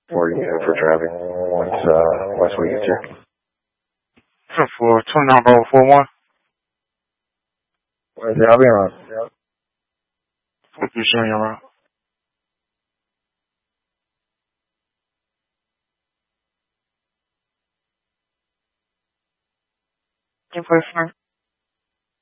Or you for traffic once we get here. For 2941. Yeah, I'll be around. Yeah. What you showing around? Your boyfriend.